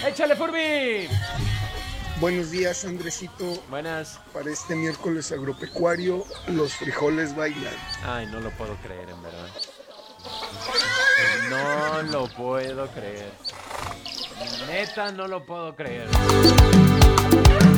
¡Échale, Furby! Buenos días, Andresito. Buenas. Para este miércoles agropecuario, los frijoles bailan. Ay, no lo puedo creer, en verdad. No lo puedo creer. Neta, no lo puedo creer.